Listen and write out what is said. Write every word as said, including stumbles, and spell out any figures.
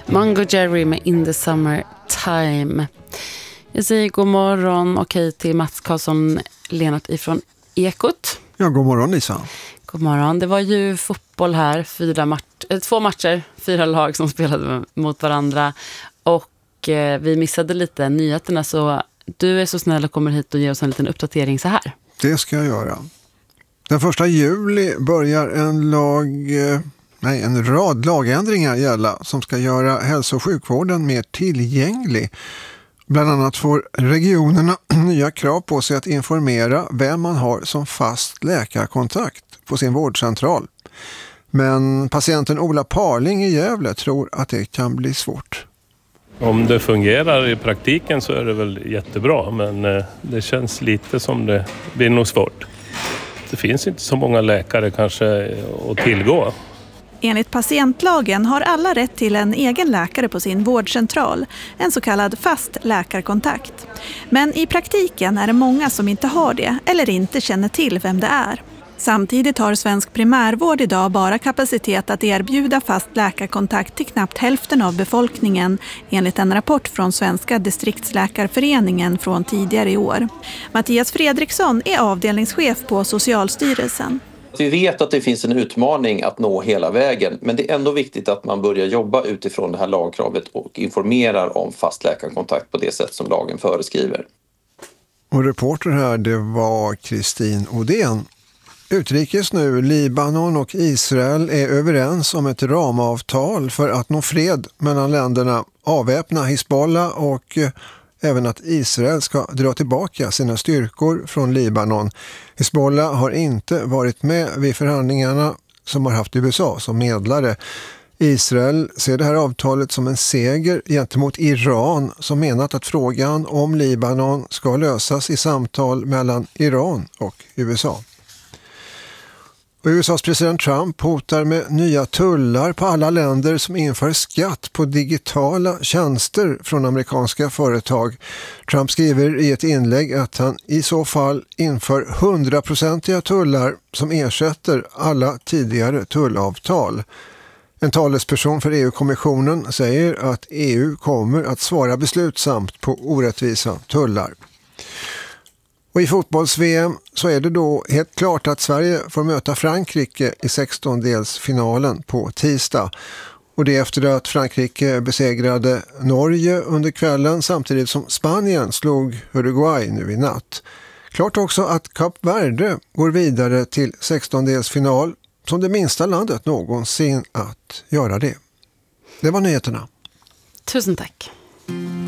Mango Jerry med In the Summer Time. Jag säger god morgon och hej till Mats Karlsson Lenart ifrån Ekot. Ja, god morgon Lisa. God morgon. Det var ju fotboll här, fyra match, två matcher, fyra lag som spelade mot varandra och eh, vi missade lite nyheterna, så du är så snäll och kommer hit och ger oss en liten uppdatering så här. Det ska jag göra. Den första juli börjar en lag... Eh... Nej, en rad lagändringar gälla som ska göra hälso- och sjukvården mer tillgänglig. Bland annat får regionerna nya krav på sig att informera vem man har som fast läkarkontakt på sin vårdcentral. Men patienten Ola Parling i Gävle tror att det kan bli svårt. Om det fungerar i praktiken så är det väl jättebra, men det känns lite som det blir nog svårt. Det finns inte så många läkare kanske att tillgå. Enligt patientlagen har alla rätt till en egen läkare på sin vårdcentral, en så kallad fast läkarkontakt. Men i praktiken är det många som inte har det eller inte känner till vem det är. Samtidigt har svensk primärvård idag bara kapacitet att erbjuda fast läkarkontakt till knappt hälften av befolkningen, enligt en rapport från Svenska distriktsläkarföreningen från tidigare i år. Mattias Fredriksson är avdelningschef på Socialstyrelsen. Vi vet att det finns en utmaning att nå hela vägen, men det är ändå viktigt att man börjar jobba utifrån det här lagkravet och informerar om fast läkarkontakt på det sätt som lagen föreskriver. Och reporter här, det var Kristin Odén. Utrikes nu, Libanon och Israel är överens om ett ramavtal för att nå fred mellan länderna, avväpna Hizbollah och även att Israel ska dra tillbaka sina styrkor från Libanon. Hizbollah har inte varit med vid förhandlingarna som har haft U S A som medlare. Israel ser det här avtalet som en seger gentemot Iran som menat att frågan om Libanon ska lösas i samtal mellan Iran och U S A. Och U S A:s president Trump hotar med nya tullar på alla länder som inför skatt på digitala tjänster från amerikanska företag. Trump skriver i ett inlägg att han i så fall inför hundraprocentiga tullar som ersätter alla tidigare tullavtal. En talesperson för E U-kommissionen säger att E U kommer att svara beslutsamt på orättvisa tullar. Och i fotbolls-V M så är det då helt klart att Sverige får möta Frankrike i sextondelsfinalen på tisdag. Och det efter att Frankrike besegrade Norge under kvällen samtidigt som Spanien slog Uruguay nu i natt. Klart också att Kap Verde går vidare till sextondelsfinal som det minsta landet någonsin att göra det. Det var nyheterna. Tusen tack.